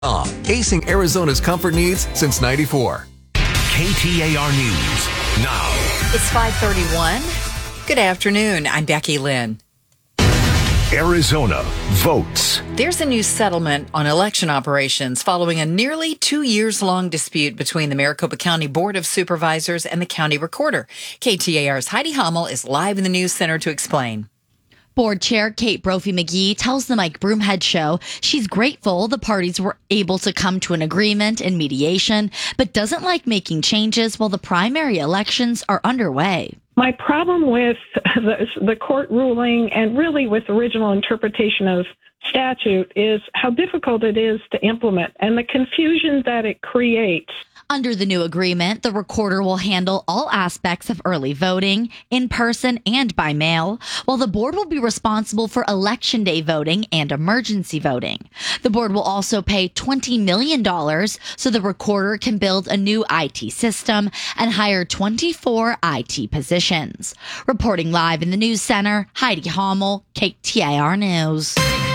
Acing Arizona's comfort needs since '94. KTAR News now. It's 5:31. Good afternoon. I'm Becky Lynn. Arizona votes. There's a new settlement on election operations following a nearly 2 years long dispute between the Maricopa County Board of Supervisors and the county recorder. KTAR's Heidi Hommel is live in the news center to explain. Board Chair Kate Brophy-McGee tells the Mike Broomhead Show she's grateful the parties were able to come to an agreement in mediation, but doesn't like making changes while the primary elections are underway. My problem with the court ruling and really with original interpretation of statute is how difficult it is to implement and the confusion that it creates. Under the new agreement, the recorder will handle all aspects of early voting, in person and by mail, while the board will be responsible for election day voting and emergency voting. The board will also pay $20 million so the recorder can build a new IT system and hire 24 IT positions. Reporting live in the news center, Heidi Hommel, KTAR News.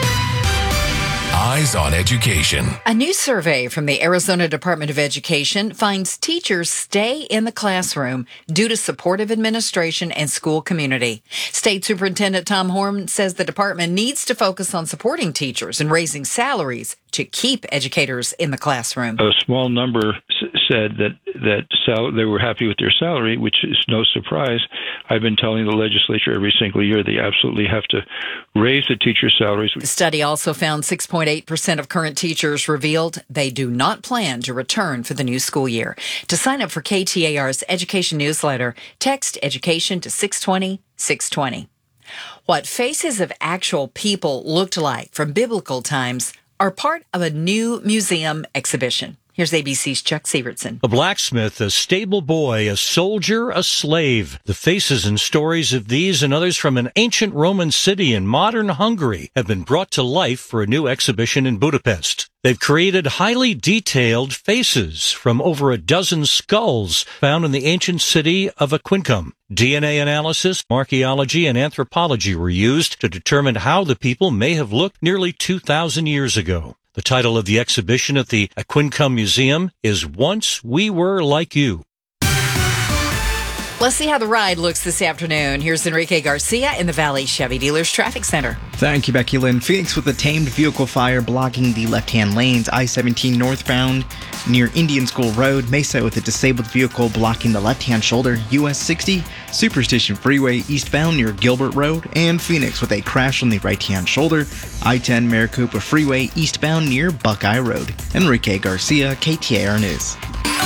Eyes on Education. A new survey from the Arizona Department of Education finds teachers stay in the classroom due to supportive administration and school community. State Superintendent Tom Horn says the department needs to focus on supporting teachers and raising salaries to keep educators in the classroom. A small number said that they were happy with their salary, which is no surprise. I've been telling the legislature every single year they absolutely have to raise the teacher salaries. The study also found 6.8% of current teachers revealed they do not plan to return for the new school year. To sign up for KTAR's education newsletter, text education to 620-620. What faces of actual people looked like from biblical times are part of a new museum exhibition. Here's ABC's Chuck Sievertson. A blacksmith, a stable boy, a soldier, a slave. The faces and stories of these and others from an ancient Roman city in modern Hungary have been brought to life for a new exhibition in Budapest. They've created highly detailed faces from over a dozen skulls found in the ancient city of Aquincum. DNA analysis, archaeology, and anthropology were used to determine how the people may have looked nearly 2,000 years ago. The title of the exhibition at the Aquincum Museum is Once We Were Like You. Let's see how the ride looks this afternoon. Here's Enrique Garcia in the Valley Chevy Dealers Traffic Center. Thank you, Becky Lynn. Phoenix with a tamed vehicle fire blocking the left-hand lanes. I-17 northbound near Indian School Road. Mesa with a disabled vehicle blocking the left-hand shoulder. US 60 Superstition Freeway eastbound near Gilbert Road. And Phoenix with a crash on the right-hand shoulder. I-10 Maricopa Freeway eastbound near Buckeye Road. Enrique Garcia, KTAR News.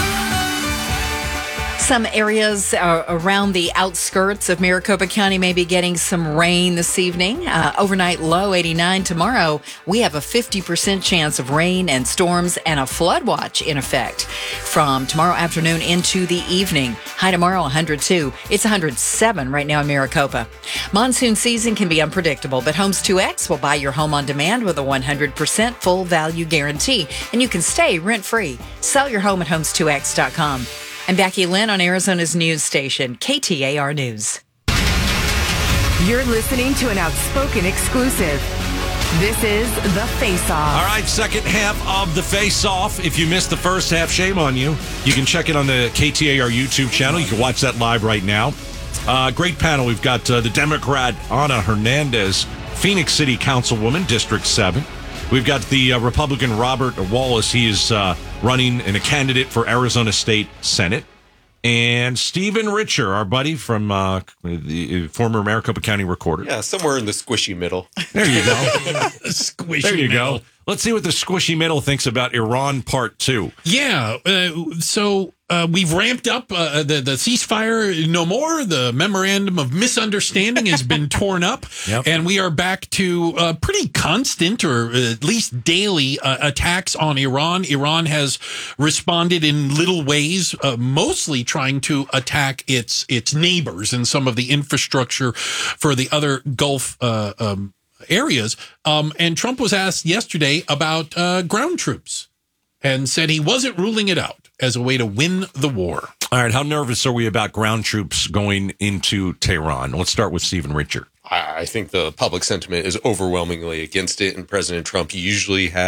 Some areas around the outskirts of Maricopa County may be getting some rain this evening. Overnight low 89. Tomorrow, we have a 50% chance of rain and storms and a flood watch in effect from tomorrow afternoon into the evening. High tomorrow, 102. It's 107 right now in Maricopa. Monsoon season can be unpredictable, but Homes 2X will buy your home on demand with a 100% full value guarantee, and you can stay rent-free. Sell your home at homes2x.com. I'm Becky Lynn on Arizona's news station, KTAR News. You're listening to an outspoken exclusive. This is The Face-Off. All right, second half of The Face-Off. If you missed the first half, shame on you. You can check it on the KTAR YouTube channel. You can watch that live right now. Great panel. We've got the Democrat Ana Hernandez, Phoenix City Councilwoman, District 7. We've got the Republican Robert Wallace. He is running and a candidate for Arizona State Senate. And Stephen Richer, our buddy from the former Maricopa County Recorder. Yeah, somewhere in the squishy middle. There you go. Squishy there you middle. go. Let's see what the squishy middle thinks about Iran Part 2. Yeah, so we've ramped up the ceasefire no more. The memorandum of misunderstanding has been torn up, and we are back to pretty constant or at least daily attacks on Iran. Iran has responded in little ways, mostly trying to attack its neighbors and some of the infrastructure for the other Gulf areas. And Trump was asked yesterday about ground troops and said he wasn't ruling it out as a way to win the war. All right, how nervous are we about ground troops going into Tehran? Let's start with Stephen Richer. I think the public sentiment is overwhelmingly against it, and President Trump usually has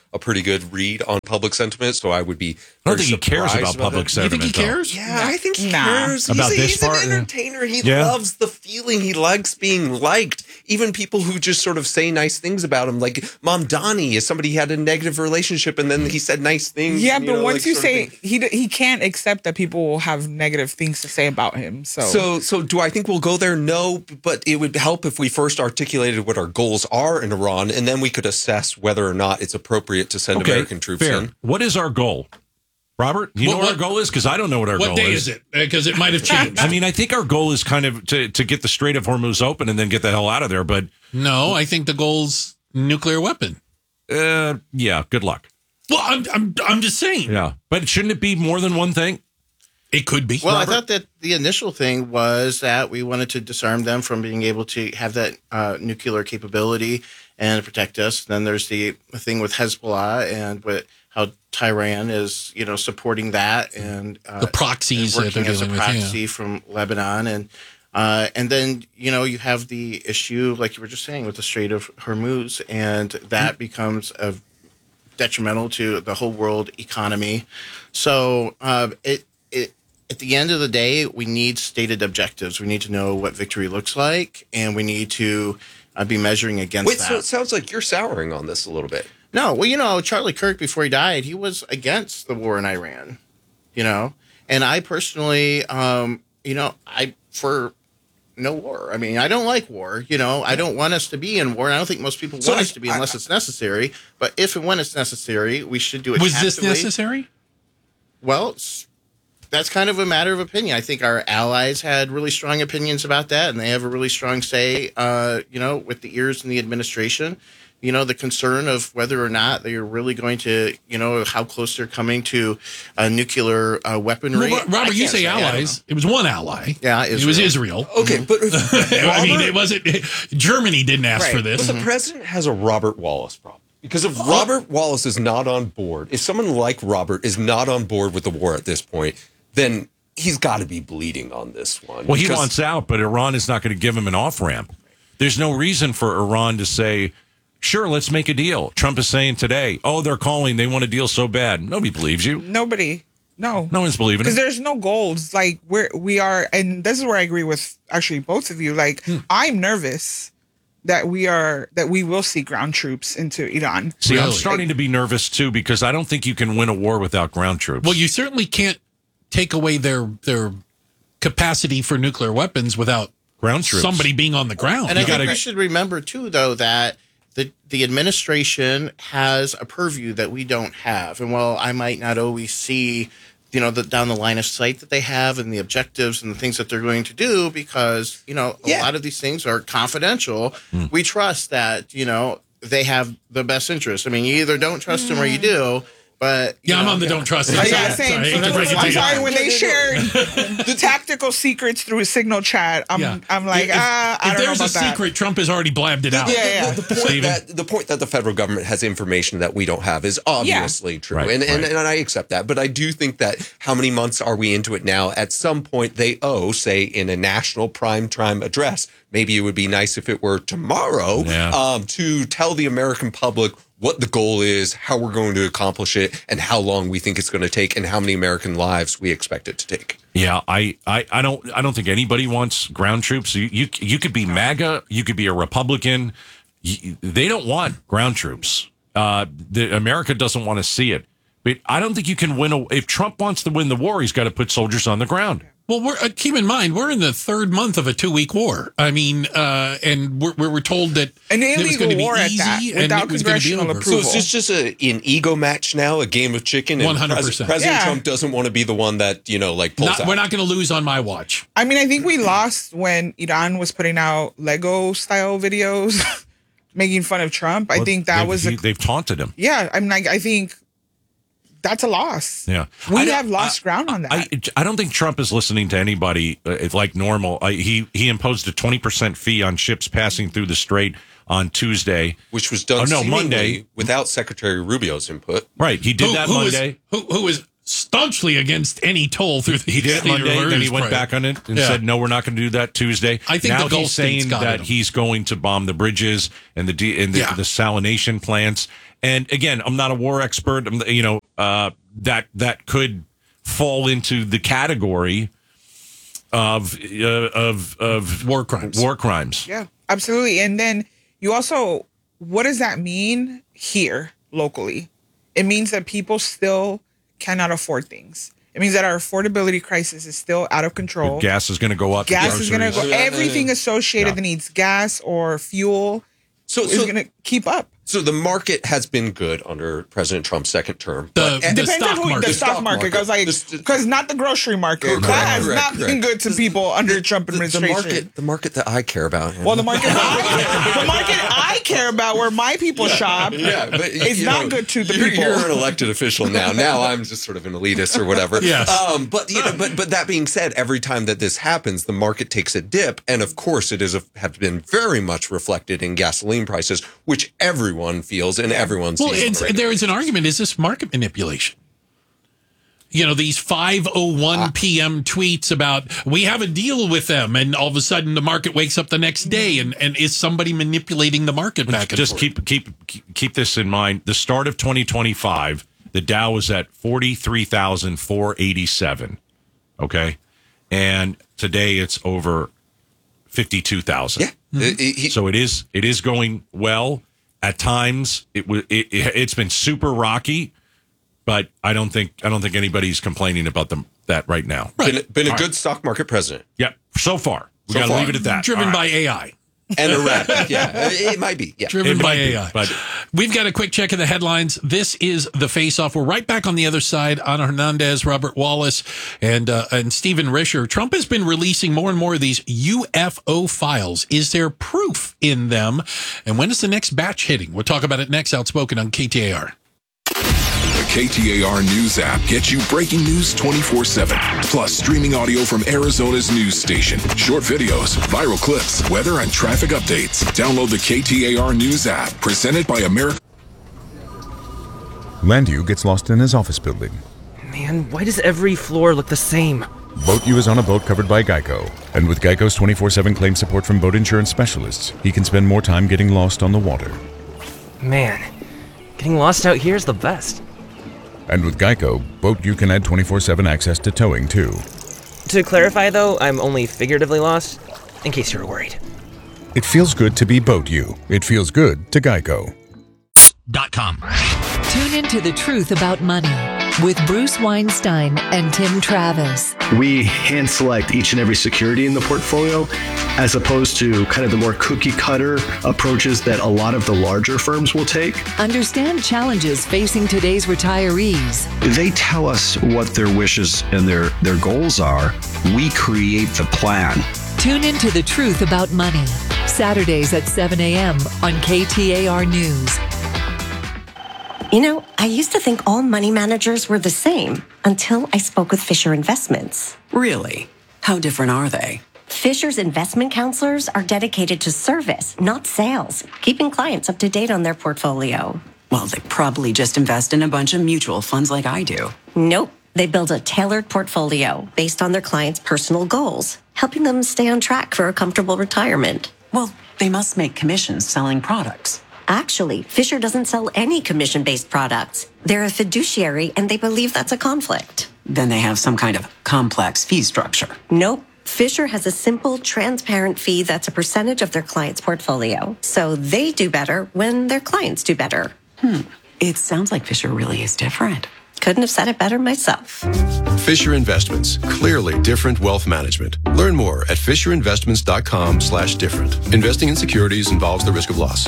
a pretty good read on public sentiment. So I would be. I don't think he cares about public sentiment. You think he cares? Yeah, I think he cares. About this he's part? an entertainer. He loves the feeling. He likes being liked. Even people who just sort of say nice things about him, like Mamdani is somebody he had a negative relationship, and then he said nice things. Yeah, and, but once you say thing. he can't accept that people will have negative things to say about him. So do I think we'll go there? No, but it would help if we first articulated what our goals are in Iran, and then we could assess whether or not it's appropriate to send American troops in. What is our goal? Robert, you know what our goal is? Because I don't know what our goal is. What day is it? Because it might have changed. I mean, I think our goal is kind of to get the Strait of Hormuz open and then get the hell out of there. But no, I think the goal's nuclear weapon. Yeah, good luck. Well, I'm just saying. Yeah, but shouldn't it be more than one thing? It could be. Well, Robert? I thought that the initial thing was that we wanted to disarm them from being able to have that nuclear capability and protect us. Then there's the thing with Hezbollah and how Tehran is, supporting that and the proxies and working that they're as a dealing with, proxy from Lebanon, and then you have the issue like you were just saying with the Strait of Hormuz, and that becomes detrimental to the whole world economy. So at the end of the day, we need stated objectives. We need to know what victory looks like, and we need to be measuring against that. So it sounds like you're souring on this a little bit. No, well, Charlie Kirk, before he died, he was against the war in Iran, and I personally, for no war. I mean, I don't like war, I don't want us to be in war. And I don't think most people want us to be unless it's necessary. But if and when it's necessary, we should do it. Was this necessary? Well, that's kind of a matter of opinion. I think our allies had really strong opinions about that, and they have a really strong say, with the ears in the administration. The concern of whether or not they are really going to, how close they're coming to nuclear weaponry. Well, Robert, you say allies. It was one ally. Yeah, It was Israel. Okay, but I mean, it wasn't. Germany didn't ask for this. But the president has a Robert Wallace problem. Because if Robert Wallace is not on board, if someone like Robert is not on board with the war at this point, then he's got to be bleeding on this one. Well, he wants out, but Iran is not going to give him an off-ramp. There's no reason for Iran to say, sure, let's make a deal. Trump is saying today, they're calling. They want a deal so bad. Nobody believes you. Nobody. No. No one's believing it. Because there's no goals. Like, we are, and this is where I agree with actually both of you. Like, I'm nervous that we will see ground troops into Iran. See, I'm starting to be nervous, too, because I don't think you can win a war without ground troops. Well, you certainly can't take away their capacity for nuclear weapons without ground troops. Somebody being on the ground. And I think we should remember, too, though, that the administration has a purview that we don't have. And while I might not always see, down the line of sight that they have and the objectives and the things that they're going to do, because, a lot of these things are confidential, we trust that, they have the best interest. I mean, you either don't trust them or you do. But I'm on the don't trust them. I'm sorry, when they shared the tactical secrets through a signal chat, I'm like, I don't know about that. If there's a secret, Trump has already blabbed it out. Yeah. The point that the federal government has information that we don't have is obviously true. Right, and I accept that. But I do think that how many months are we into it now? At some point, they owe, say, in a national prime time address, maybe it would be nice if it were tomorrow, to tell the American public what the goal is, how we're going to accomplish it, and how long we think it's going to take, and how many American lives we expect it to take. Yeah, I don't think anybody wants ground troops. You could be MAGA, you could be a Republican. They don't want ground troops. America doesn't want to see it. But I don't think you can win. If Trump wants to win the war, he's got to put soldiers on the ground. Well, keep in mind, we're in the third month of a 2-week war. I mean, and we're told that an it was going to be war easy at that, without congressional approval. So is this just an ego match now, a game of chicken? 100%. President Trump doesn't want to be the one that, pulls out. We're not going to lose on my watch. I mean, I think we lost when Iran was putting out Lego-style videos making fun of Trump. I think that they've taunted him. Yeah, I mean, I think that's a loss. Yeah. We have lost ground on that. I don't think Trump is listening to anybody like normal. He imposed a 20% fee on ships passing through the strait on Tuesday. Which was done Monday without Secretary Rubio's input. Right. He did that Monday. Who was staunchly against any toll through the He did it Monday, then he went back on it and said, no, we're not going to do that Tuesday. I think now the Gulf he's saying States got that him. he's going to bomb the bridges and the salination plants. And again, I'm not a war expert. That could fall into the category of war crimes. War crimes. Yeah, absolutely. And then you also, what does that mean here locally? It means that people still cannot afford things. It means that our affordability crisis is still out of control. Gas is going to go up. Gas is going to go. Everything associated that needs gas or fuel is going to keep up. So the market has been good under President Trump's second term. The stock market. Because not the grocery market. That has not been good to people under Trump administration. The market that I care about. Well, the market I care about, where my people shop, is not good to the people. You're an elected official now. Now I'm just sort of an elitist or whatever. Yes. But that being said, every time that this happens, the market takes a dip, and of course, it have been very much reflected in gasoline prices, which everyone feels and everyone sees. Well, there is an argument. Is this market manipulation? These 5:01 p.m. tweets about we have a deal with them, and all of a sudden the market wakes up the next day, and is somebody manipulating the market back and just forth? keep this in mind. The start of 2025, the Dow was at 43,487. Okay, and today it's over 52,000. Yeah, so it is going well. At times, it's been super rocky, but I don't think anybody's complaining about that right now. Right. Been a good stock market president. Yeah, so far. We got to leave it at that. Driven by AI. And erratic, it might be. Yeah. Driven by AI. But we've got a quick check of the headlines. This is the Face-Off. We're right back on the other side. Ana Hernandez, Robert Wallace, and Stephen Risher. Trump has been releasing more and more of these UFO files. Is there proof in them? And when is the next batch hitting? We'll talk about it next. Outspoken on KTAR. The KTAR News app gets you breaking news 24/7. Plus streaming audio from Arizona's news station. Short videos, viral clips, weather, and traffic updates. Download the KTAR News app. Presented by America. Landu gets lost in his office building. Man, why does every floor look the same? BoatU is on a boat covered by Geico. And with Geico's 24/7 claim support from boat insurance specialists, he can spend more time getting lost on the water. Man, getting lost out here is the best. And with Geico, BoatU can add 24/7 access to towing, too. To clarify, though, I'm only figuratively lost, in case you were worried. It feels good to be BoatU. It feels good to Geico. .com. Tune into The Truth About Money with Bruce Weinstein and Tim Travis. We hand select each and every security in the portfolio, as opposed to kind of the more cookie cutter approaches that a lot of the larger firms will take. Understand challenges facing today's retirees. They tell us what their wishes and their goals are. We create the plan. Tune into The Truth About Money, Saturdays at 7 a.m. on KTAR News. I used to think all money managers were the same until I spoke with Fisher Investments. Really? How different are they? Fisher's investment counselors are dedicated to service, not sales, keeping clients up to date on their portfolio. Well, they probably just invest in a bunch of mutual funds like I do. Nope. They build a tailored portfolio based on their clients' personal goals, helping them stay on track for a comfortable retirement. Well, they must make commissions selling products. Actually, Fisher doesn't sell any commission-based products. They're a fiduciary, and they believe that's a conflict. Then they have some kind of complex fee structure. Nope. Fisher has a simple, transparent fee that's a percentage of their client's portfolio. So they do better when their clients do better. It sounds like Fisher really is different. Couldn't have said it better myself. Fisher Investments. Clearly different wealth management. Learn more at fisherinvestments.com/different. Investing in securities involves the risk of loss.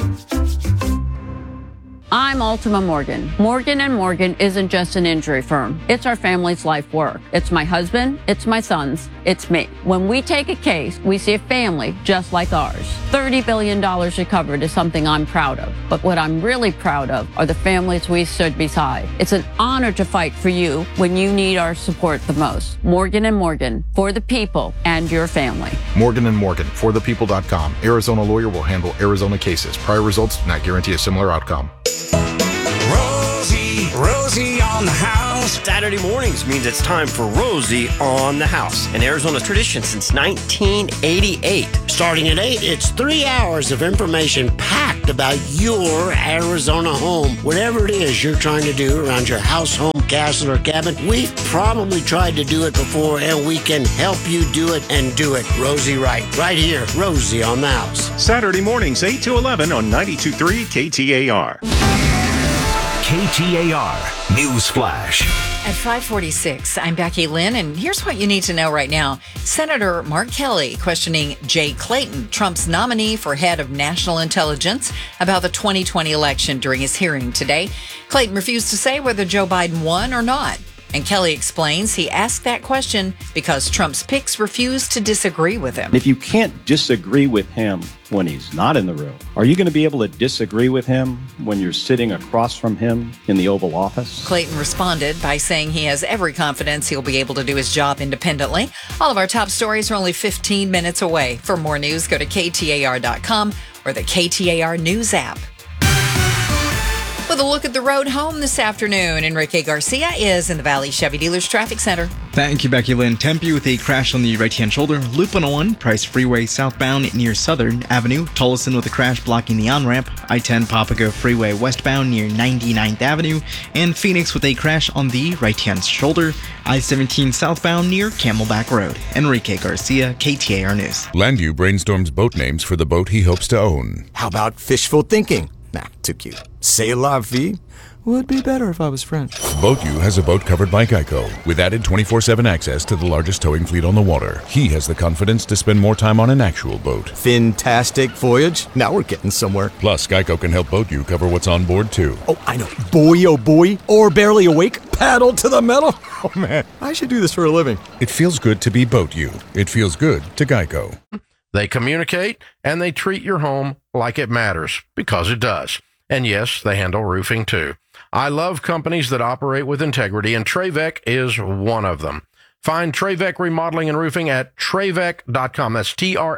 I'm Ultima Morgan. Morgan & Morgan isn't just an injury firm. It's our family's life work. It's my husband, it's my sons, it's me. When we take a case, we see a family just like ours. $30 billion recovered is something I'm proud of. But what I'm really proud of are the families we stood beside. It's an honor to fight for you when you need our support the most. Morgan & Morgan, for the people and your family. Morgan & Morgan, forthepeople.com. Arizona lawyer will handle Arizona cases. Prior results do not guarantee a similar outcome. Rosie on the house. Saturday mornings means it's time for Rosie on the House, an Arizona tradition since 1988. Starting at 8, it's 3 hours of information packed about your Arizona home. Whatever it is you're trying to do around your house, home, castle, or cabin, we've probably tried to do it before, and we can help you do it and do it Rosie right here, Rosie on the House. Saturday mornings 8 to 11 on 92.3 KTAR. KTAR News Flash. At 5:46, I'm Becky Lynn, and here's what you need to know right now. Senator Mark Kelly questioning Jay Clayton, Trump's nominee for head of national intelligence, about the 2020 election during his hearing today. Clayton refused to say whether Joe Biden won or not. And Kelly explains he asked that question because Trump's picks refused to disagree with him. If you can't disagree with him when he's not in the room, are you going to be able to disagree with him when you're sitting across from him in the Oval Office? Clayton responded by saying he has every confidence he'll be able to do his job independently. All of our top stories are only 15 minutes away. For more news, go to KTAR.com or the KTAR News app. With a look at the road home this afternoon, Enrique Garcia is in the Valley Chevy Dealers Traffic Center. Thank you, Becky Lynn. Tempe with a crash on the right-hand shoulder. Loop 101, Price Freeway southbound near Southern Avenue. Tolleson with a crash blocking the on-ramp. I-10 Papago Freeway westbound near 99th Avenue. And Phoenix with a crash on the right-hand shoulder. I-17 southbound near Camelback Road. Enrique Garcia, KTAR News. Landview brainstorms boat names for the boat he hopes to own. How about fishful thinking? Nah, too cute. C'est la vie would be better if I was French. BoatU has a boat covered by Geico, with added 24/7 access to the largest towing fleet on the water. He has the confidence to spend more time on an actual boat. Fantastic voyage. Now we're getting somewhere. Plus, Geico can help BoatU cover what's on board, too. Oh, I know. Boy, oh boy, or barely awake, paddle to the metal. Oh, man, I should do this for a living. It feels good to be BoatU. It feels good to Geico. They communicate, and they treat your home like it matters, because it does. And yes, they handle roofing too. I love companies that operate with integrity, and Trevec is one of them. Find Trevec Remodeling and Roofing at Trevec.com. That's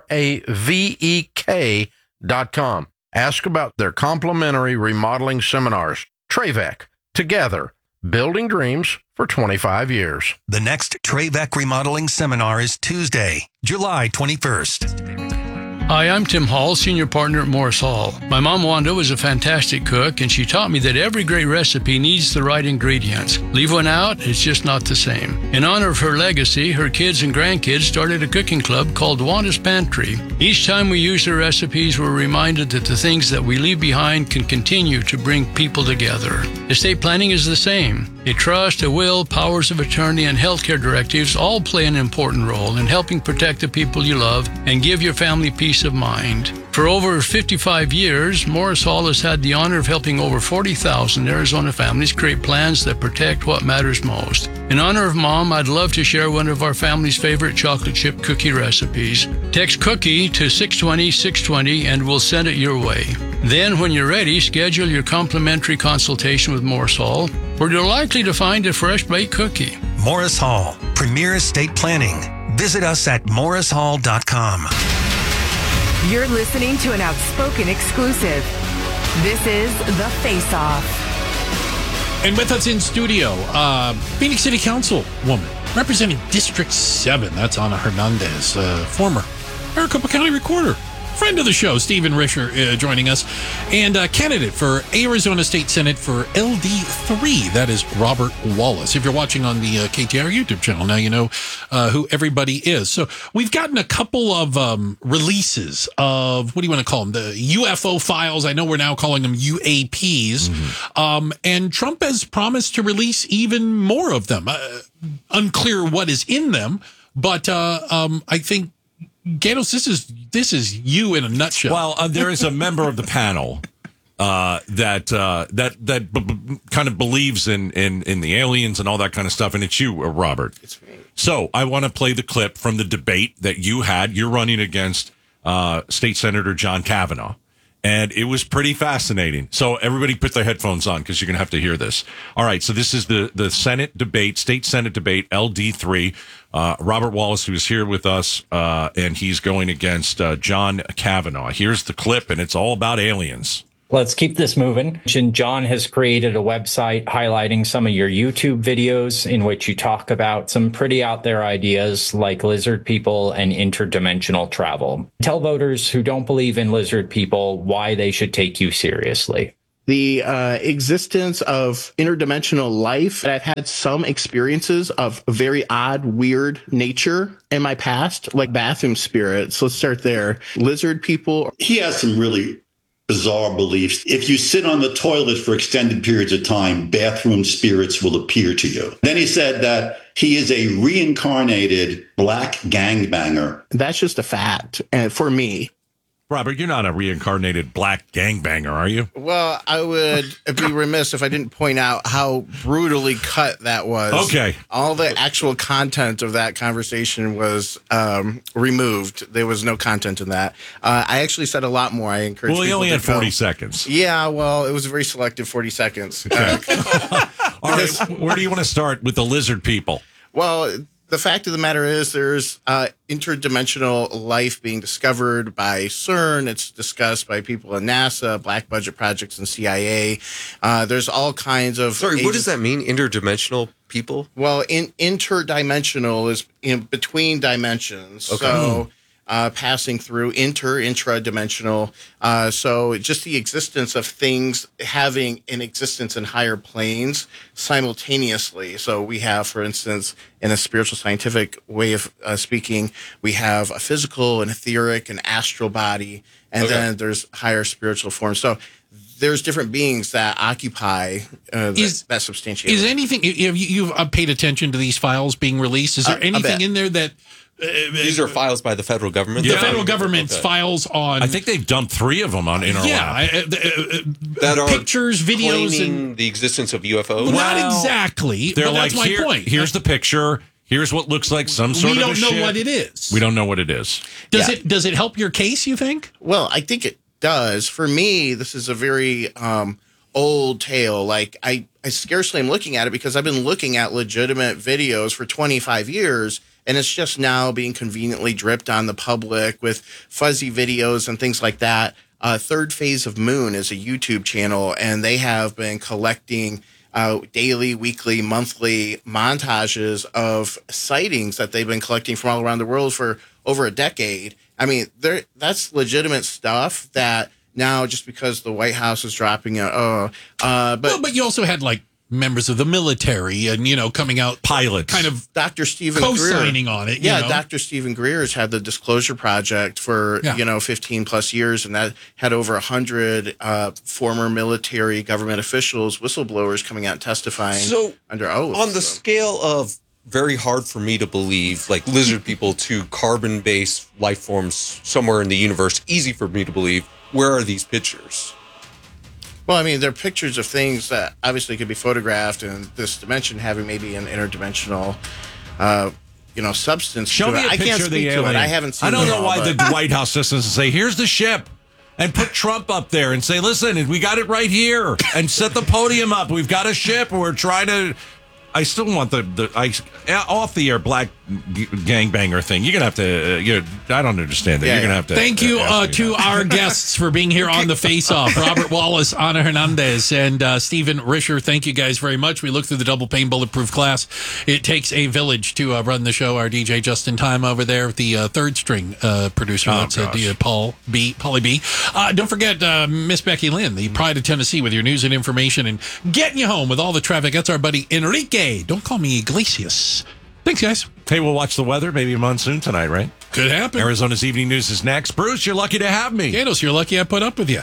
TRAVEK.com. Ask about their complimentary remodeling seminars. Trevec, together, building dreams for 25 years. The next Trevec Remodeling Seminar is Tuesday, July 21st. Hi, I'm Tim Hall, senior partner at Morris Hall. My mom, Wanda, was a fantastic cook, and she taught me that every great recipe needs the right ingredients. Leave one out, it's just not the same. In honor of her legacy, her kids and grandkids started a cooking club called Wanda's Pantry. Each time we use her recipes, we're reminded that the things that we leave behind can continue to bring people together. Estate planning is the same. A trust, a will, powers of attorney, and healthcare directives all play an important role in helping protect the people you love and give your family peace of mind. For over 55 years, Morris Hall has had the honor of helping over 40,000 Arizona families create plans that protect what matters most. In honor of Mom, I'd love to share one of our family's favorite chocolate chip cookie recipes. Text cookie to 620-620 and we'll send it your way. Then, when you're ready, schedule your complimentary consultation with Morris Hall, where you're likely to find a fresh baked cookie. Morris Hall, Premier Estate Planning. Visit us at morrishall.com. You're listening to an Outspoken exclusive. This is The Face Off. And with us in studio, Phoenix City Council woman representing District 7. That's Ana Hernandez, former Maricopa County Recorder. Friend of the show, Stephen Risher, joining us. And candidate for Arizona State Senate for LD3. That is Robert Wallace. If you're watching on the KTAR YouTube channel, now you know who everybody is. So we've gotten a couple of releases of, what do you want to call them? The UFO files. I know we're now calling them UAPs. Mm-hmm. And Trump has promised to release even more of them. Unclear what is in them, but I think, Gatos, this is you in a nutshell. Well, there is a member of the panel that kind of believes in the aliens and all that kind of stuff, and it's you, Robert. It's me. So I want to play the clip from the debate that you had. You're running against State Senator John Kavanaugh, and it was pretty fascinating. So everybody put their headphones on because you're going to have to hear this. All right, so this is the Senate debate, State Senate debate, LD3. Robert Wallace, who is here with us, and he's going against John Kavanaugh. Here's the clip, and it's all about aliens. Let's keep this moving. John has created a website highlighting some of your YouTube videos in which you talk about some pretty out there ideas like lizard people and interdimensional travel. Tell voters who don't believe in lizard people why they should take you seriously. The existence of interdimensional life. I've had some experiences of very odd, weird nature in my past, like bathroom spirits. Let's start there. Lizard people. He has some really bizarre beliefs. If you sit on the toilet for extended periods of time, bathroom spirits will appear to you. Then he said that he is a reincarnated black gangbanger. That's just a fact. And for me, Robert, you're not a reincarnated black gangbanger, are you? well, I would be remiss if I didn't point out how brutally cut that was. Okay. All the actual content of that conversation was removed. There was no content in that. I actually said a lot more. I encourage Well, he people only to had 40 go. seconds. Yeah, well, it was a very selective 40 seconds. All right, where do you want to start with the lizard people? Well, the fact of the matter is there's interdimensional life being discovered by CERN. It's discussed by people in NASA, black budget projects and CIA. There's all kinds of... Sorry, what does that mean, interdimensional people? Well, interdimensional is in between dimensions. Okay. So passing through intradimensional. So just the existence of things having an existence in higher planes simultaneously. So we have, for instance, in a spiritual scientific way of speaking, we have a physical, an etheric, an astral body, and then there's higher spiritual forms. So there's different beings that occupy that substantiation. Is anything, you've paid attention to these files being released? Is there anything in there that... These are files by the federal government? The federal government's files on... I think they've dumped 3 of them on InterLab. Yeah. That are pictures, videos, claiming the existence of UFOs? Well, not exactly. They're but like, that's my point. Here's the picture. Here's what looks like some sort of a ship. We don't know what it is. We don't know what it is. Does it help your case, you think? Well, I think it does. For me, this is a very old tale. Like, I scarcely am looking at it because I've been looking at legitimate videos for 25 years, and it's just now being conveniently dripped on the public with fuzzy videos and things like that. Third Phase of Moon is a YouTube channel, and they have been collecting daily, weekly, monthly montages of sightings that they've been collecting from all around the world for over a decade. I mean, that's legitimate stuff that now, just because the White House is dropping it, but you also had like members of the military and, coming out pilots, kind of Dr. Stephen co-signing Greer on it. Yeah, Dr. Stephen Greer has had the Disclosure Project for 15 plus years, and that had over 100 former military government officials, whistleblowers coming out and testifying under oath. On the scale of very hard for me to believe, like lizard people, to carbon-based life forms somewhere in the universe, easy for me to believe, where are these pictures? Well, I mean, they're pictures of things that obviously could be photographed in this dimension, having maybe an interdimensional, substance. Show to me it. a I picture can't of the speak to alien. it. I haven't seen. I don't know all, why but... the White House doesn't say, "Here's the ship," and put Trump up there and say, "Listen, we got it right here," and set the podium up. We've got a ship. We're trying to. I still want the off the air black gangbanger thing. You're gonna have to. I don't understand that. You're gonna have to. Thank you to our guests for being here on the Face Off. Robert Wallace, Ana Hernandez, and Stephen Risher. Thank you guys very much. We looked through the double pane bulletproof glass. It takes a village to run the show. Our DJ Justin Time over there, the third string producer. That's Paulie B. Don't forget Miss Becky Lynn, the Pride of Tennessee, with your news and information and getting you home with all the traffic. That's our buddy Enrique. Don't call me Iglesias. Thanks, guys. Hey, we'll watch the weather. Maybe a monsoon tonight, right? Could happen. Arizona's Evening News is next. Bruce, you're lucky to have me. Gatos, you're lucky I put up with you.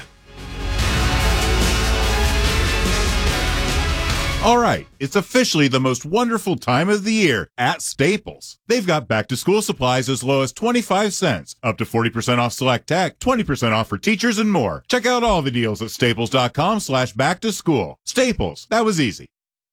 All right, it's officially the most wonderful time of the year at Staples. They've got back-to-school supplies as low as 25 cents, up to 40% off select tech, 20% off for teachers, and more. Check out all the deals at staples.com/back-to-school. Staples, that was easy.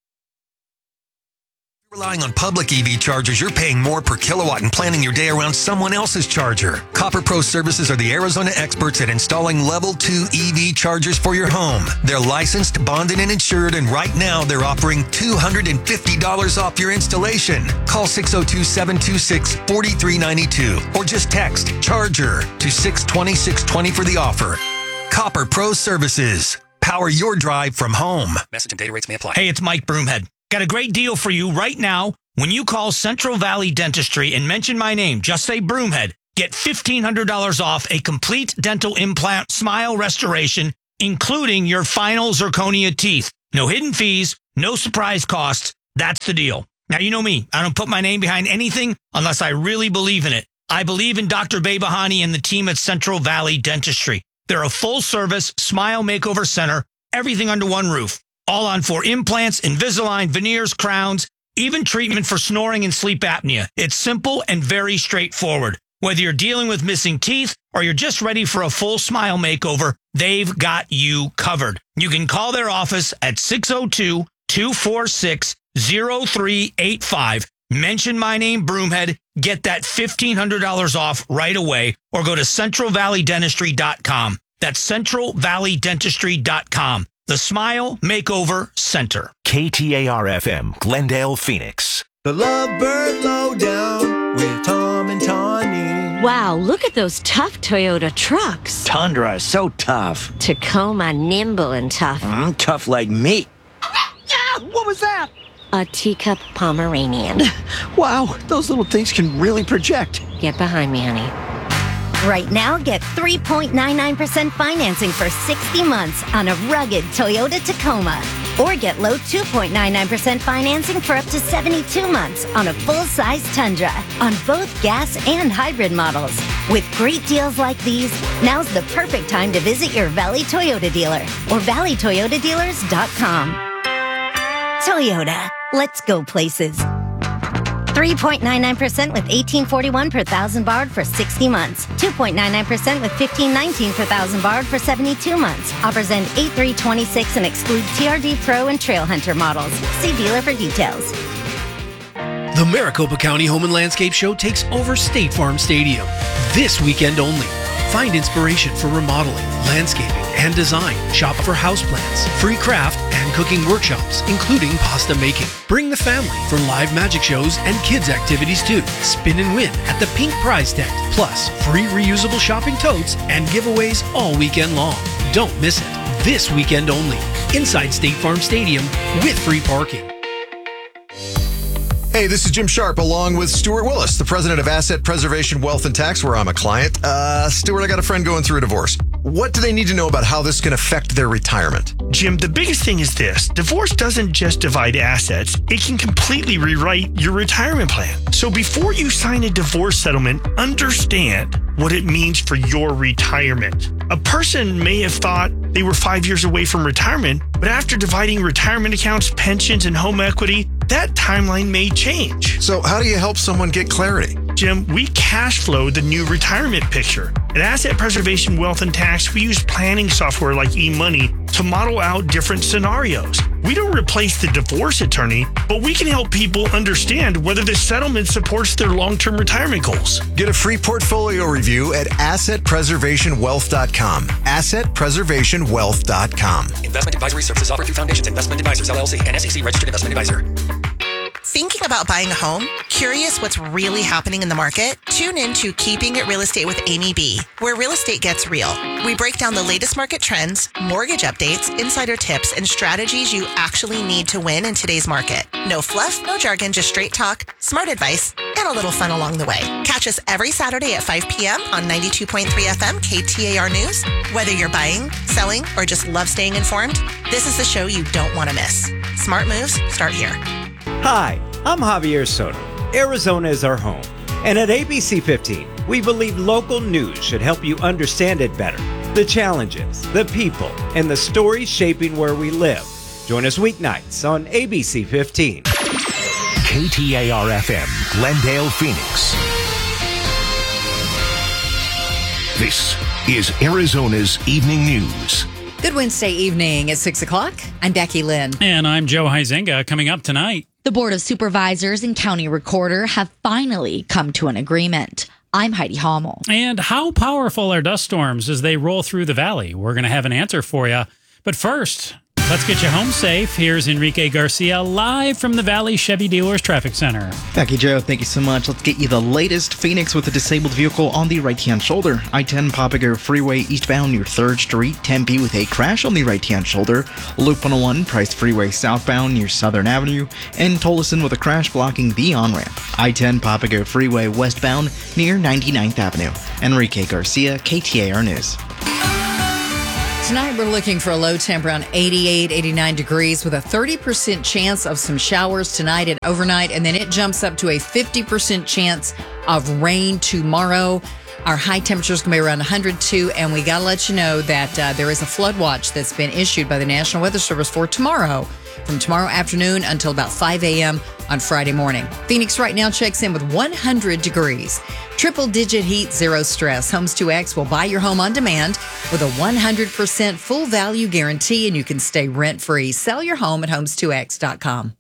Relying on public EV chargers, you're paying more per kilowatt and planning your day around someone else's charger. Copper Pro Services are the Arizona experts at installing Level 2 EV chargers for your home. They're licensed, bonded, and insured, and right now they're offering $250 off your installation. Call 602-726-4392 or just text CHARGER to 620-620 for the offer. Copper Pro Services. Power your drive from home. Message and data rates may apply. Hey, it's Mike Broomhead. Got a great deal for you right now. When you call Central Valley Dentistry and mention my name, just say Broomhead, get $1,500 off a complete dental implant smile restoration, including your final zirconia teeth. No hidden fees, no surprise costs. That's the deal. Now, you know me. I don't put my name behind anything unless I really believe in it. I believe in Dr. Behbahani and the team at Central Valley Dentistry. They're a full-service smile makeover center, everything under one roof. All on for implants, Invisalign, veneers, crowns, even treatment for snoring and sleep apnea. It's simple and very straightforward. Whether you're dealing with missing teeth or you're just ready for a full smile makeover, they've got you covered. You can call their office at 602-246-0385. Mention my name, Broomhead. Get that $1,500 off right away or go to centralvalleydentistry.com. That's centralvalleydentistry.com. The Smile Makeover Center. KTAR-FM, Glendale, Phoenix. The Lovebird Lowdown with Tom and Tawny. Wow, look at those tough Toyota trucks. Tundra is so tough. Tacoma, nimble and tough. Tough like me. What was that? A teacup Pomeranian. Wow, those little things can really project. Get behind me, honey. Right now, get 3.99% financing for 60 months on a rugged Toyota Tacoma. Or get low 2.99% financing for up to 72 months on a full-size Tundra on both gas and hybrid models. With great deals like these, now's the perfect time to visit your Valley Toyota dealer or valleytoyotadealers.com. Toyota, let's go places. 3.99% with $18.41 per thousand borrowed for 60 months. 2.99% with $15.19 per thousand borrowed for 72 months. Offers end 8/3/26 and exclude TRD Pro and Trail Hunter models. See dealer for details. The Maricopa County Home and Landscape Show takes over State Farm Stadium this weekend only. Find inspiration for remodeling, landscaping, and design. Shop for houseplants, free craft and cooking workshops, including pasta making. Bring the family for live magic shows and kids activities too. Spin and win at the Pink Prize Tent. Plus, free reusable shopping totes and giveaways all weekend long. Don't miss it. This weekend only. Inside State Farm Stadium with free parking. Hey, this is Jim Sharp along with Stuart Willis, the president of Asset Preservation Wealth and Tax, where I'm a client. Stuart, I got a friend going through a divorce. What do they need to know about how this can affect their retirement? Jim, the biggest thing is this. Divorce doesn't just divide assets. It can completely rewrite your retirement plan. So before you sign a divorce settlement, understand what it means for your retirement. A person may have thought they were 5 years away from retirement, but after dividing retirement accounts, pensions, and home equity, that timeline may change. So how do you help someone get clarity? Jim, we cash flow the new retirement picture. At Asset Preservation Wealth and Tax, we use planning software like eMoney to model out different scenarios. We don't replace the divorce attorney, but we can help people understand whether the settlement supports their long-term retirement goals. Get a free portfolio review at AssetPreservationWealth.com. AssetPreservationWealth.com. Investment advisory services offered through Foundations Investment Advisors, LLC, and SEC Registered Investment Advisor. Thinking about buying a home? Curious what's really happening in the market? Tune in to Keeping It Real Estate with Amy B., where real estate gets real. We break down the latest market trends, mortgage updates, insider tips, and strategies you actually need to win in today's market. No fluff, no jargon, just straight talk, smart advice, and a little fun along the way. Catch us every Saturday at 5 p.m. on 92.3 FM KTAR News. Whether you're buying, selling, or just love staying informed, this is the show you don't want to miss. Smart moves start here. Hi, I'm Javier Soto. Arizona is our home. And at ABC 15, we believe local news should help you understand it better. The challenges, the people, and the stories shaping where we live. Join us weeknights on ABC 15. KTAR-FM, Glendale, Phoenix. This is Arizona's Evening News. Good Wednesday evening at 6 o'clock. I'm Becky Lynn. And I'm Joe Huizenga. Coming up tonight. The Board of Supervisors and County Recorder have finally come to an agreement. I'm Heidi Hommel. And how powerful are dust storms as they roll through the valley? We're going to have an answer for you. But first... Let's get you home safe. Here's Enrique Garcia live from the Valley Chevy Dealers Traffic Center. Becky Joe, thank you so much. Let's get you the latest. Phoenix with a disabled vehicle on the right-hand shoulder. I-10 Papago Freeway eastbound near 3rd Street. Tempe with a crash on the right-hand shoulder. Loop 101 Price Freeway southbound near Southern Avenue. And Tolleson with a crash blocking the on-ramp. I-10 Papago Freeway westbound near 99th Avenue. Enrique Garcia, KTAR News. Tonight, we're looking for a low temp around 88, 89 degrees with a 30% chance of some showers tonight and overnight. And then it jumps up to a 50% chance of rain tomorrow. Our high temperature is going to be around 102. And we got to let you know that there is a flood watch that's been issued by the National Weather Service for tomorrow, from tomorrow afternoon until about 5 a.m. on Friday morning. Phoenix right now checks in with 100 degrees. Triple-digit heat, zero stress. Homes 2X will buy your home on demand with a 100% full value guarantee, and you can stay rent-free. Sell your home at homes2x.com.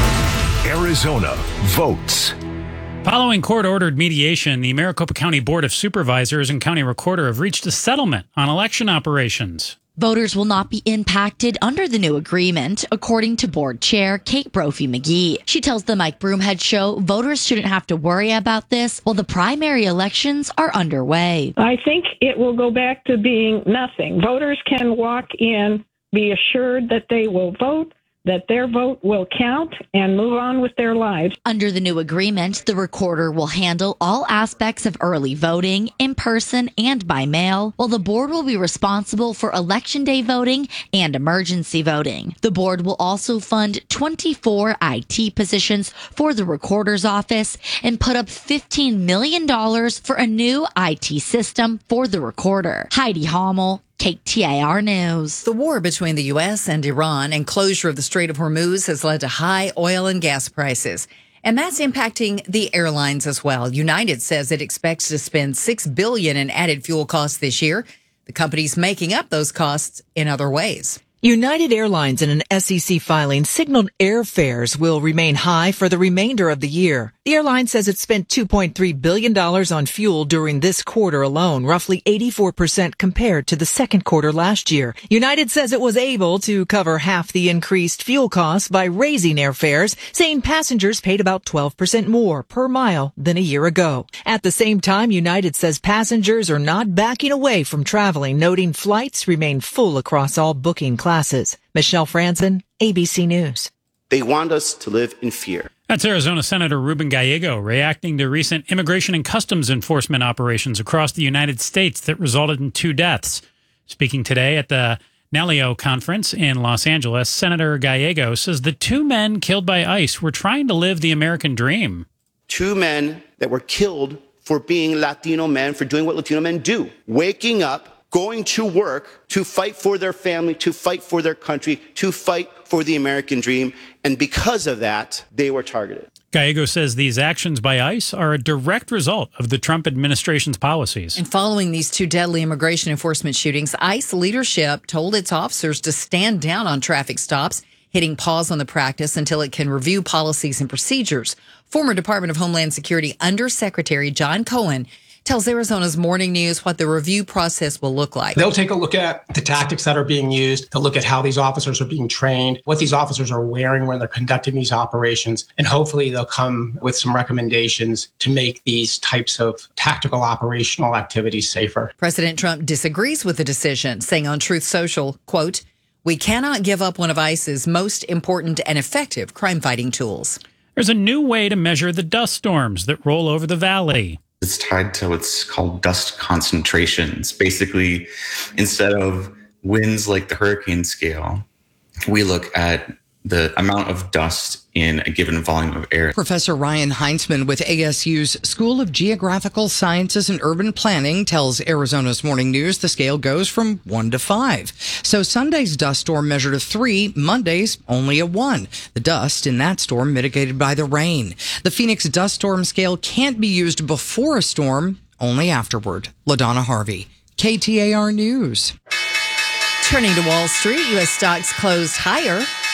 Arizona votes. Following court-ordered mediation, the Maricopa County Board of Supervisors and County Recorder have reached a settlement on election operations. Voters will not be impacted under the new agreement, according to board chair Kate Brophy McGee. She tells the Mike Broomhead Show voters shouldn't have to worry about this while the primary elections are underway. I think it will go back to being nothing. Voters can walk in, be assured that they will vote, that their vote will count, and move on with their lives. Under the new agreement, the recorder will handle all aspects of early voting, in person and by mail, while the board will be responsible for election day voting and emergency voting. The board will also fund 24 IT positions for the recorder's office and put up $15 million for a new IT system for the recorder. Heidi Hommel, KTAR News. The war between the U.S. and Iran and closure of the Strait of Hormuz has led to high oil and gas prices. And that's impacting the airlines as well. United says it expects to spend $6 billion in added fuel costs this year. The company's making up those costs in other ways. United Airlines in an SEC filing signaled airfares will remain high for the remainder of the year. The airline says it spent $2.3 billion on fuel during this quarter alone, roughly 84% compared to the second quarter last year. United says it was able to cover half the increased fuel costs by raising airfares, saying passengers paid about 12% more per mile than a year ago. At the same time, United says passengers are not backing away from traveling, noting flights remain full across all booking classes. Michelle Franzen, ABC News. They want us to live in fear. That's Arizona Senator Ruben Gallego reacting to recent immigration and customs enforcement operations across the United States that resulted in 2 deaths. Speaking today at the NALIO conference in Los Angeles, Senator Gallego says the 2 men killed by ICE were trying to live the American dream. 2 men that were killed for being Latino men, for doing what Latino men do, waking up, going to work to fight for their family, to fight for their country, to fight for the American dream. And because of that, they were targeted. Gallego says these actions by ICE are a direct result of the Trump administration's policies. And following these 2 deadly immigration enforcement shootings, ICE leadership told its officers to stand down on traffic stops, hitting pause on the practice until it can review policies and procedures. Former Department of Homeland Security Undersecretary John Cohen tells Arizona's Morning News what the review process will look like. They'll take a look at the tactics that are being used. They'll look at how these officers are being trained, what these officers are wearing when they're conducting these operations, and hopefully they'll come with some recommendations to make these types of tactical operational activities safer. President Trump disagrees with the decision, saying on Truth Social, quote, "We cannot give up one of ICE's most important and effective crime-fighting tools." There's a new way to measure the dust storms that roll over the valley. It's tied to what's called dust concentrations. Basically, instead of winds like the hurricane scale, we look at the amount of dust in a given volume of air. Professor Ryan Heinzman with ASU's School of Geographical Sciences and Urban Planning tells Arizona's Morning News the scale goes from 1 to 5. So Sunday's dust storm measured a 3, Monday's only a 1. The dust in that storm mitigated by the rain. The Phoenix dust storm scale can't be used before a storm, only afterward. LaDonna Harvey, KTAR News. Turning to Wall Street, U.S. stocks closed higher.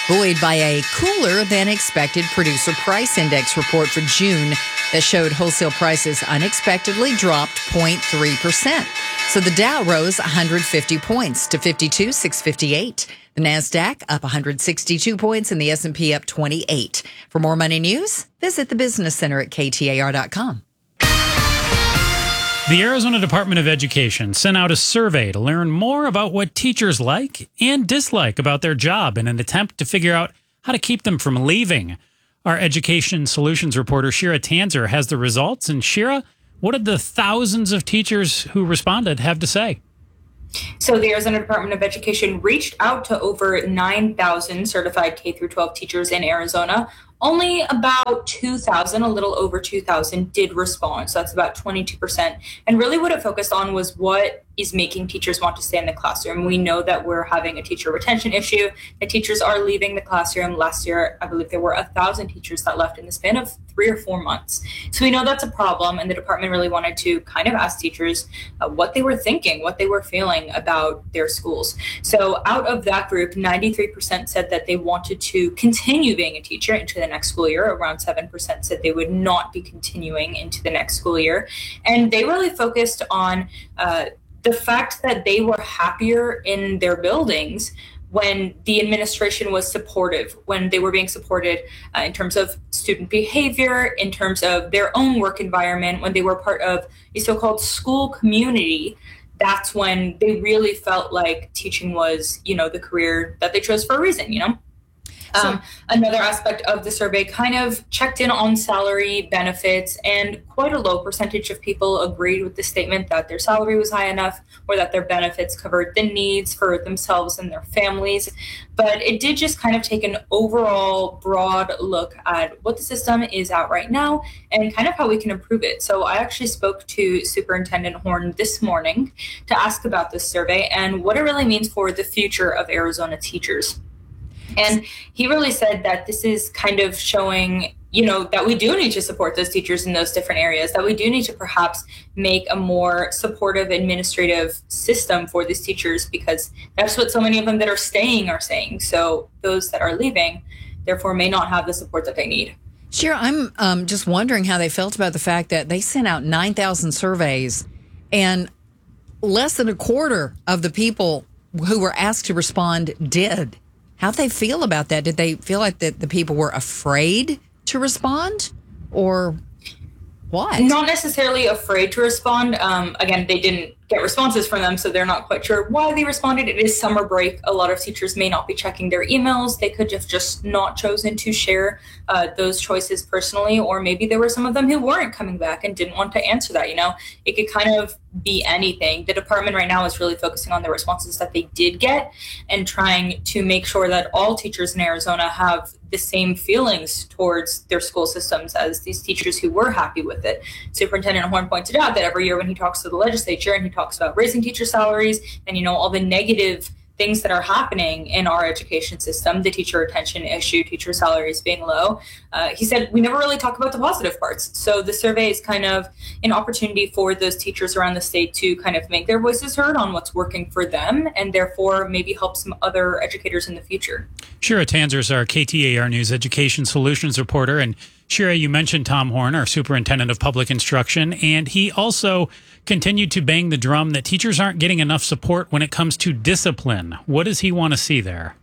buoyed by a cooler than expected producer price index report for June that showed wholesale prices unexpectedly dropped 0.3%. So the Dow rose 150 points to 52,658. The NASDAQ up 162 points and the S&P up 28. For more money news, visit the Business Center at KTAR.com. The Arizona Department of Education sent out a survey to learn more about what teachers like and dislike about their job in an attempt to figure out how to keep them from leaving. Our Education Solutions reporter Shira Tanzer has the results. And Shira, what did the thousands of teachers who responded have to say? So the Arizona Department of Education reached out to over 9,000 certified K-12 teachers in Arizona. Only about 2,000, a little over 2,000, did respond. So that's about 22%. And really what it focused on was what is making teachers want to stay in the classroom. We know that we're having a teacher retention issue, that teachers are leaving the classroom. Last year, I believe there were 1,000 teachers that left in the span of 3 or 4 months. So we know that's a problem, and the department really wanted to kind of ask teachers what they were thinking, what they were feeling about their schools. So out of that group, 93% said that they wanted to continue being a teacher into the next school year. Around 7% said they would not be continuing into the next school year. And they really focused on the fact that they were happier in their buildings when the administration was supportive, when they were being supported in terms of student behavior, in terms of their own work environment, when they were part of a so-called school community. That's when they really felt like teaching was, the career that they chose for a reason, Another aspect of the survey kind of checked in on salary, benefits, and quite a low percentage of people agreed with the statement that their salary was high enough or that their benefits covered the needs for themselves and their families. But it did just kind of take an overall broad look at what the system is at right now and kind of how we can improve it. So I actually spoke to Superintendent Horn this morning to ask about this survey and what it really means for the future of Arizona teachers. And he really said that this is kind of showing, that we do need to support those teachers in those different areas, that we do need to perhaps make a more supportive administrative system for these teachers, because that's what so many of them that are staying are saying. So those that are leaving, therefore, may not have the support that they need. Sure. I'm just wondering how they felt about the fact that they sent out 9,000 surveys and less than a quarter of the people who were asked to respond did. How'd they feel about that? Did they feel like that the people were afraid to respond, or what? Not necessarily afraid to respond. Again, they didn't get responses from them, so they're not quite sure why they responded. It is summer break. A lot of teachers may not be checking their emails. They could have just not chosen to share those choices personally, or maybe there were some of them who weren't coming back and didn't want to answer that. It could kind of be anything. The department right now is really focusing on the responses that they did get and trying to make sure that all teachers in Arizona have the same feelings towards their school systems as these teachers who were happy with it. Superintendent Horn pointed out that every year when he talks to the legislature and he talks about raising teacher salaries and, all the negative things that are happening in our education system, the teacher retention issue, teacher salaries being low, he said, we never really talk about the positive parts. So the survey is kind of an opportunity for those teachers around the state to kind of make their voices heard on what's working for them and therefore maybe help some other educators in the future. Shira Tanzer is our KTAR News Education Solutions reporter. And Shira, you mentioned Tom Horn, our superintendent of public instruction, and he also continued to bang the drum that teachers aren't getting enough support when it comes to discipline. What does he want to see there?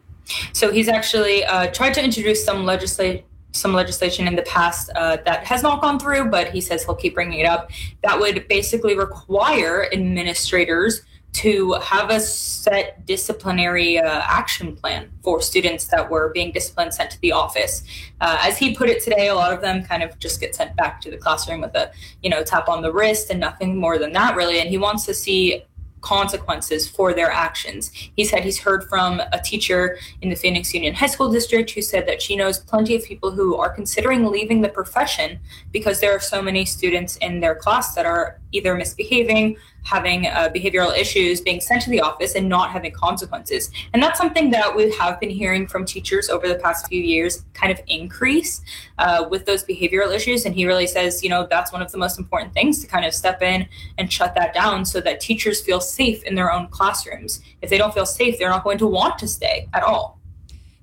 So he's actually tried to introduce some legislation in the past that has not gone through, but he says he'll keep bringing it up. That would basically require administrators to have a set disciplinary action plan for students that were being disciplined, sent to the office. As he put it today, a lot of them kind of just get sent back to the classroom with a, tap on the wrist and nothing more than that, really. And he wants to see consequences for their actions. He said he's heard from a teacher in the Phoenix Union High School District who said that she knows plenty of people who are considering leaving the profession because there are so many students in their class that are either misbehaving, having behavioral issues, being sent to the office and not having consequences. And that's something that we have been hearing from teachers over the past few years kind of increase with those behavioral issues. And he really says, that's one of the most important things to kind of step in and shut that down so that teachers feel safe in their own classrooms. If they don't feel safe, they're not going to want to stay at all.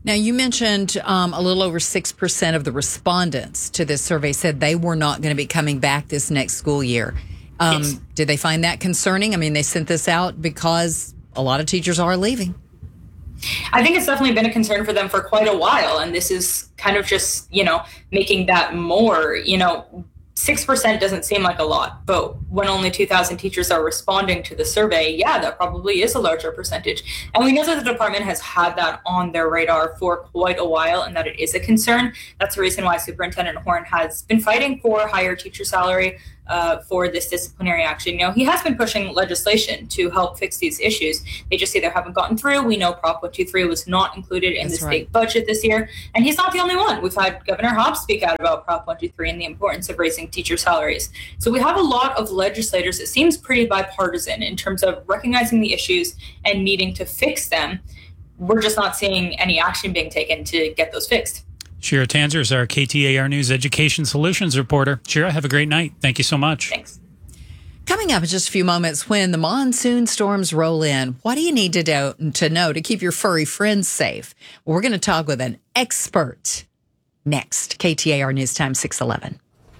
Now, you mentioned a little over 6% of the respondents to this survey said they were not going to be coming back this next school year. Yes. Did they find that concerning? I mean, they sent this out because a lot of teachers are leaving. I think it's definitely been a concern for them for quite a while. And this is kind of just, making that more, 6% doesn't seem like a lot, but when only 2,000 teachers are responding to the survey, that probably is a larger percentage. And we know that the department has had that on their radar for quite a while and that it is a concern. That's the reason why Superintendent Horn has been fighting for higher teacher salary for this disciplinary action. He has been pushing legislation to help fix these issues. They just either haven't gotten through. We know Prop 123 was not included in the state budget this year, and he's not the only one. We've had Governor Hobbs speak out about Prop 123 and the importance of raising teacher salaries. So we have a lot of legislators. It seems pretty bipartisan in terms of recognizing the issues and needing to fix them. We're just not seeing any action being taken to get those fixed. Shira Tanzer is our KTAR News Education Solutions reporter. Shira, have a great night. Thank you so much. Thanks. Coming up in just a few moments, when the monsoon storms roll in, what do you need to know to keep your furry friends safe? Well, we're going to talk with an expert next. KTAR News Time 611.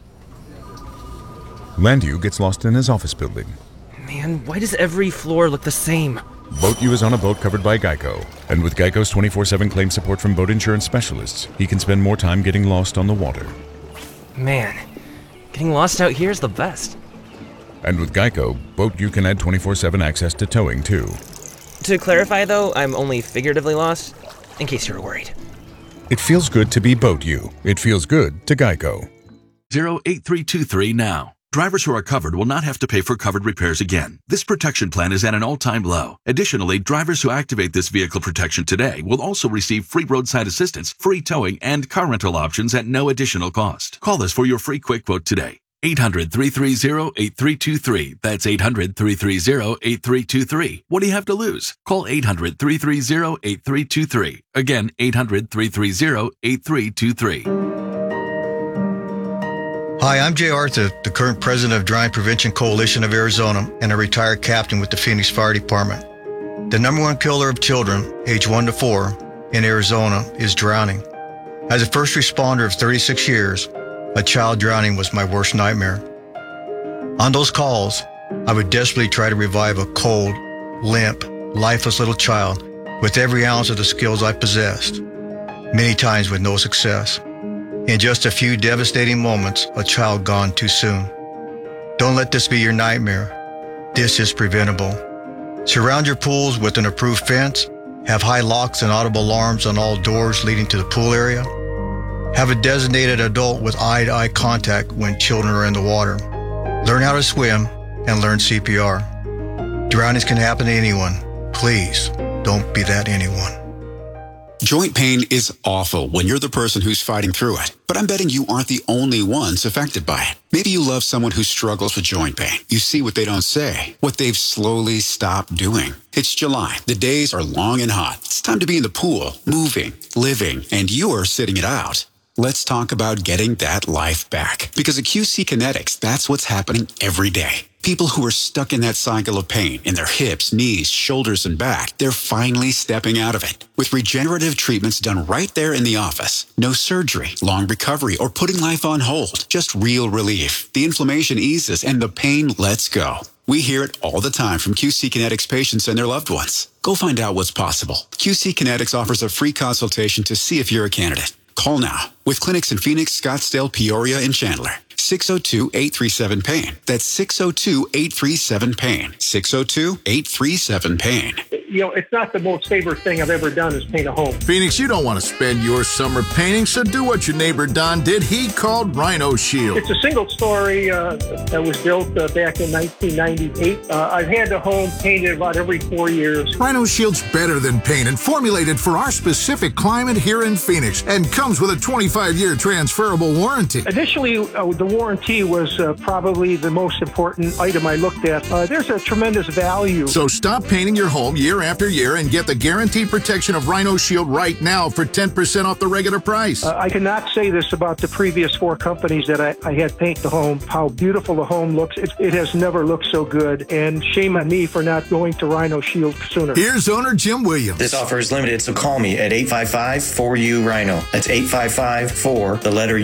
Landu gets lost in his office building. Man, why does every floor look the same? Boat U is on a boat covered by Geico. And with Geico's 24/7 claim support from boat insurance specialists, he can spend more time getting lost on the water. Man, getting lost out here is the best. And with Geico, Boat U can add 24/7 access to towing, too. To clarify, though, I'm only figuratively lost, in case you were worried. It feels good to be Boat U. It feels good to Geico. 08323 now. Drivers who are covered will not have to pay for covered repairs again. This protection plan is at an all-time low. Additionally, drivers who activate this vehicle protection today will also receive free roadside assistance, free towing, and car rental options at no additional cost. Call us for your free quick quote today. 800-330-8323. That's 800-330-8323. What do you have to lose? Call 800-330-8323. Again, 800-330-8323. Hi, I'm Jay Arthur, the current president of Drowning Prevention Coalition of Arizona and a retired captain with the Phoenix Fire Department. The number one killer of children, age 1 to 4, in Arizona is drowning. As a first responder of 36 years, a child drowning was my worst nightmare. On those calls, I would desperately try to revive a cold, limp, lifeless little child with every ounce of the skills I possessed, many times with no success. In just a few devastating moments, a child gone too soon. Don't let this be your nightmare. This is preventable. Surround your pools with an approved fence. Have high locks and audible alarms on all doors leading to the pool area. Have a designated adult with eye-to-eye contact when children are in the water. Learn how to swim and learn CPR. Drownings can happen to anyone. Please, don't be that anyone. Joint pain is awful when you're the person who's fighting through it. But I'm betting you aren't the only ones affected by it. Maybe you love someone who struggles with joint pain. You see what they don't say, what they've slowly stopped doing. It's July. The days are long and hot. It's time to be in the pool, moving, living, and you're sitting it out. Let's talk about getting that life back. Because at QC Kinetics, that's what's happening every day. People who are stuck in that cycle of pain in their hips, knees, shoulders, and back, they're finally stepping out of it. With regenerative treatments done right there in the office. No surgery, long recovery, or putting life on hold. Just real relief. The inflammation eases and the pain lets go. We hear it all the time from QC Kinetics patients and their loved ones. Go find out what's possible. QC Kinetics offers a free consultation to see if you're a candidate. Call now. With clinics in Phoenix, Scottsdale, Peoria, and Chandler. 602-837-PAIN. That's 602-837-PAIN. 602-837-PAIN. You know, it's not the most favorite thing I've ever done is paint a home. Phoenix, you don't want to spend your summer painting, so do what your neighbor Don did. He called Rhino Shield. It's a single story that was built back in 1998. I've had the home painted about every 4 years. Rhino Shield's better than paint and formulated for our specific climate here in Phoenix and comes with a 25-year transferable warranty. Additionally, the warranty was probably the most important item I looked at. There's a tremendous value. So stop painting your home year year after year and get the guaranteed protection of Rhino Shield right now for 10% off the regular price. I cannot say this about the previous 4 companies that I had paint the home, how beautiful the home looks. It has never looked so good, and shame on me for not going to Rhino Shield sooner. Here's owner Jim Williams. This offer is limited, so call me at 855-4U-RHINO. That's 855-4, the letter